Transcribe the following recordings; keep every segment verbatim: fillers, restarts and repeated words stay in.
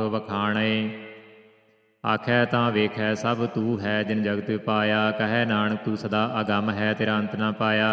ਵਖਾਣੇ। ਆਖੈ ਤਾਂ ਵੇਖੈ ਸਭ ਤੂੰ ਹੈ ਜਿਨ ਜਗਤ ਪਾਇਆ। ਕਹੈ ਨਾਨਕ ਤੂੰ ਸਦਾ ਅਗੰਮ ਹੈ ਤੇਰਾ ਅੰਤ ਨਾ ਪਾਇਆ।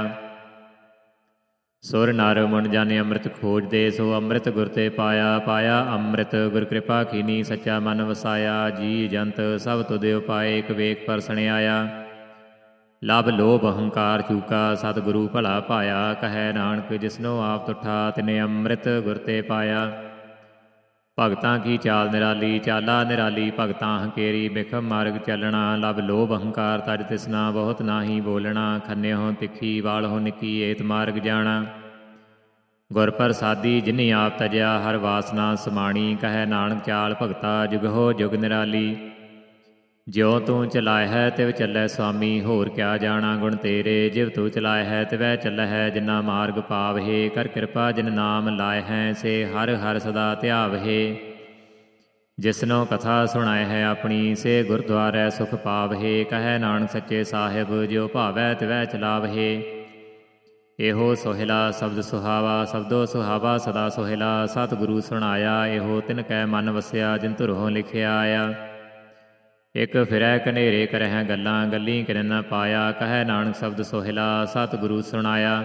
ਸੁਰ ਨਰ ਮੁਨ ਜਾਣੇ ਅੰਮ੍ਰਿਤ ਖੋਜਦੇ ਸੋ ਅੰਮ੍ਰਿਤ ਗੁਰ ਤੇ ਪਾਇਆ। ਪਾਇਆ ਅੰਮ੍ਰਿਤ ਗੁਰ ਕਿਰਪਾ ਕੀਨੀ ਸੱਚਾ ਮਨ ਵਸਾਇਆ। ਜੀ ਜੰਤ ਸਭ ਤੁਧਿ ਉਪਾਏ ਇਕ ਵੇਖ ਪਰਸਣ ਆਇਆ। ਲਭ ਲੋਭ ਅਹੰਕਾਰ ਚੂਕਾ ਸਤਿਗੁਰੂ ਭਲਾ ਪਾਇਆ। ਕਹੈ ਨਾਨਕ ਜਿਸਨੋ ਆਪ ਤੁਠਾ ਤਿਨੇ ਅੰਮ੍ਰਿਤ ਗੁਰ ਤੇ ਪਾਇਆ। ਭਗਤਾਂ ਕੀ ਚਾਲ ਨਿਰਾਲੀ ਚਾਲਾ ਨਿਰਾਲੀ ਭਗਤਾਂ ਹੰਕੇਰੀ ਬਿਖਮ ਮਾਰਗ ਚੱਲਣਾ। ਲਭ ਲੋਭ ਅਹੰਕਾਰ ਤਜ ਤਿਸਨਾ ਬਹੁਤ ਨਾਹੀ ਬੋਲਣਾ। ਖੰਨਿਓ ਤਿੱਖੀ ਵਾਲਹੁ ਨਿੱਕੀ ਏਤ ਮਾਰਗ ਜਾਣਾ। ਗੁਰ ਪ੍ਰਸਾਦੀ ਜਿਨੀ ਆਪ ਤਜਿਆ ਹਰ ਵਾਸਨਾ ਸਮਾਣੀ। ਕਹੈ ਨਾਨਕ ਚਾਲ ਭਗਤਾ ਜੁਗਹੁ ਜੁਗ ਨਿਰਾਲੀ। ਜਿਉ ਤੂੰ ਚਲਾਇ ਹੈ ਤਿਵ ਚੱਲੈ ਸੁਆਮੀ ਹੋਰ ਕਿਆ ਜਾਣਾ ਗੁਣ ਤੇਰੇ। ਜਿਵ ਤੂੰ ਚਲਾਇ ਹੈ ਤਿਵੈ ਚੱਲੈ ਹੈ ਜਿਨਾ ਮਾਰਗ ਪਾਵਹਿ। ਕਰ ਕਿਰਪਾ ਜਿਨ ਨਾਮ ਲਾਇ ਹੈ ਸੇ ਹਰ ਹਰ ਸਦਾ ਧਿਆਵਹਿ। ਜਿਸਨੋ ਕਥਾ ਸੁਣਾਇ ਹੈ ਆਪਣੀ ਸੇ ਗੁਰਦੁਆਰੈ ਸੁਖ ਪਾਵਹਿ। ਕਹੈ ਨਾਨਕ ਸੱਚੇ ਸਾਹਿਬ ਜਿਉ ਭਾਵੈ ਤਿਵੈ ਚਲਾਵਹਿ। ਇਹੋ ਸੋਹਿਲਾ ਸ਼ਬਦ ਸੁਹਾਵਾ ਸ਼ਬਦੋ ਸੁਹਾਵਾ ਸਦਾ ਸੋਹਿਲਾ। ਸਤਿਗੁਰੂ ਸੁਣਾਇਆ ਇਹੋ ਤਿਨ ਕੈ ਮਨ ਵਸਿਆ ਜਿਨ ਧੁਰੋਂ ਲਿਖਿਆ ਆਇਆ। ਇਕ ਫਿਰੈ ਕਨੇਰੇ ਕਰਹਿ ਗੱਲਾਂ ਗੱਲੀ ਕਿਨ ਨ ਪਾਇਆ। ਕਹੈ ਨਾਨਕ ਸ਼ਬਦ ਸੋਹਿਲਾ ਸਤਿਗੁਰੂ ਸੁਣਾਇਆ।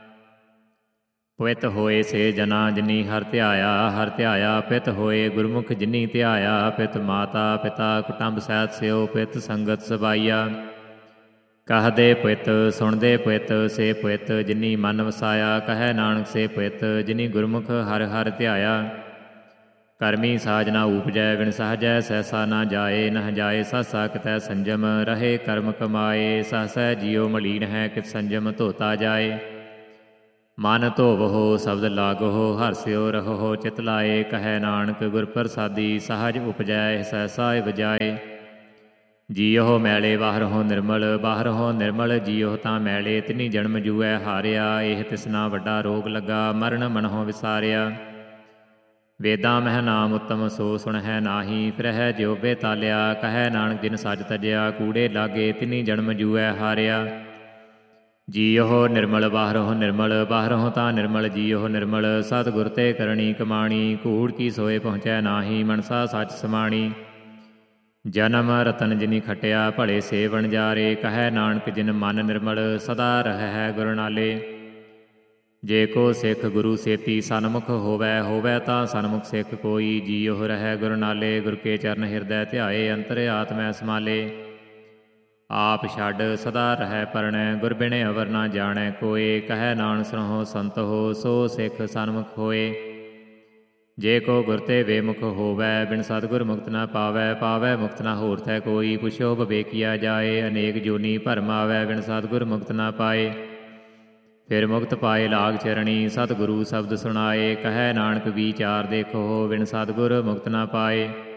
ਪਿਤ ਹੋਏ ਸੇ ਜਨਾ ਜਿਨੀ ਹਰਿ ਧਿਆਇਆ ਹਰਿ ਧਿਆਇਆ। ਪਿਤ ਹੋਏ ਗੁਰਮੁਖ ਜਿਨੀ ਧਿਆਇਆ। ਪਿਤ ਮਾਤਾ ਪਿਤਾ ਕੁਟੰਬ ਸਹਿਤ ਸਿਓ ਪਿਤ ਸੰਗਤ ਸਬਾਈਆ। ਕਹਦੇ ਪਿਤ ਸੁਣਦੇ ਪਿਤ ਸੇ ਪਿਤ ਜਿਨੀ ਮਨ ਵਸਾਇਆ। ਕਹੈ ਨਾਨਕ ਸੇ ਪਿਤ ਜਿਨੀ ਗੁਰਮੁਖ ਹਰਿ ਹਰਿ ਧਿਆਇਆ। ਕਰਮੀ ਸਾਜ ਨਾ ਊਪਜੈ ਵਿਣ ਸਹਜੈ ਸਹਿਸਾ ਨਾ ਜਾਏ। ਨਹ ਜਾਏ ਸਹਸਾ ਕਿਤੈ ਸੰਜਮ ਰਹੇ ਕਰਮ ਕਮਾਏ। ਸਹਸੈ ਜੀਉ ਮਲੀਨ ਹੈ ਕਿਤ ਸੰਜਮ ਧੋਤਾ ਜਾਏ। ਮਨ ਧੋਵਹੁ ਸ਼ਬਦ ਲਾਗਹੁ ਹਰਸਿਓ ਰਹੋ ਚਿਤ ਲਾਏ। ਕਹੈ ਨਾਨਕ ਗੁਰ ਪ੍ਰਸਾਦੀ ਸਹਜ ਉਪਜੈ ਸਹਿਸਾ ਵਜਾਏ। ਜੀਉ ਮੈਲੇ ਬਾਹਰੋਂ ਨਿਰਮਲ ਬਾਹਰੋਂ ਨਿਰਮਲ ਜੀਉ ਤਾਂ ਮੈਲੇ। ਤਿਨੀ ਜਨਮ ਜੂਐ ਹਾਰਿਆ ਇਹ ਤਿਸਨਾ ਵੱਡਾ ਰੋਗ ਲੱਗਾ ਮਰਨ ਮਨਹੁ ਵਿਸਾਰਿਆ। ਵੇਦਾਂ ਮਹਿ ਨਾਮ ਉੱਤਮ ਸੋ ਸੁਣਹਿ ਨਾਹੀ ਫਿਰਹਿ ਜਿਉ ਬੇਤਾਲਿਆ। ਕਹੈ ਨਾਨਕ ਜਿਨ ਸੱਚ ਤਜਿਆ ਕੂੜੇ ਲਾਗੇ ਤਿਨੀ ਜਨਮ ਜੂਐ ਹਾਰਿਆ। ਜੀਉ ਨਿਰਮਲ ਬਾਹਰੋਂ ਨਿਰਮਲ ਬਾਹਰੋਂ ਤਾਂ ਨਿਰਮਲ ਜੀਉ ਨਿਰਮਲ। ਸਤਿਗੁਰ ਤੇ ਕਰਨੀ ਕਮਾਣੀ ਕੂੜ ਕੀ ਸੋਏ ਪਹੁੰਚੈ ਨਾਹੀ ਮਨਸਾ ਸੱਚ ਸਮਾਣੀ। ਜਨਮ ਰਤਨ ਜਿਨੀ ਖਟਿਆ ਭਲੇ ਸੇ ਵਣਜਾਰੇ। ਕਹੈ ਨਾਨਕ ਜਿਨ ਮਨ ਨਿਰਮਲ ਸਦਾ ਰਹਿ ਗੁਰ ਨਾਲੇ। ਜੇ ਕੋ ਸਿੱਖ ਗੁਰੂ ਸੇਤੀ ਸਨਮੁਖ ਹੋਵੈ ਹੋਵੈ ਤਾਂ ਸਨਮੁਖ ਸਿੱਖ ਕੋਈ। ਜੀਉ ਰਹਿ ਗੁਰ ਨਾਲੇ ਗੁਰ ਕੇ ਚਰਨ ਹਿਰਦੈ ਧਿਆਏ ਅੰਤਰ ਆਤਮੈ ਸਮਾਲੇ। ਆਪ ਛੱਡ ਸਦਾ ਰਹਿ ਪਰਣੈ ਗੁਰ ਬਿਨਿ ਅਵਰ ਨਾ ਜਾਣੈ ਕੋਇ। ਕਹੈ ਨਾਨਕ ਸੁਣਹੁ ਸੰਤੋ ਸੋ ਸਿੱਖ ਸਨਮੁਖ ਹੋਏ। ਜੇ ਕੋ ਗੁਰ ਤੇ ਵੇਮੁਖ ਹੋਵੈ ਬਿਨ ਸਤਿਗੁਰ ਮੁਕਤ ਨਾ ਪਾਵੈ। ਪਾਵੈ ਮੁਕਤ ਨਾ ਹੋਰ ਥੈ ਕੋਈ ਪੁੱਛੋ ਵਿਵੇਕੀਆ ਜਾਏ। ਅਨੇਕ ਜੋਨੀ ਭਰਮ ਆਵੈ ਬਿਨ ਸਤਿਗੁਰ ਮੁਕਤ ਨਾ ਪਾਏ। ਫਿਰ ਮੁਕਤ ਪਾਏ ਲਾਗ ਚਰਣੀ ਸਤਿਗੁਰੂ ਸ਼ਬਦ ਸੁਣਾਏ। ਕਹੈ ਨਾਨਕ ਵਿਚਾਰ ਦੇਖੋ ਬਿਨ ਸਤਿਗੁਰ ਮੁਕਤ ਨਾ ਪਾਏ।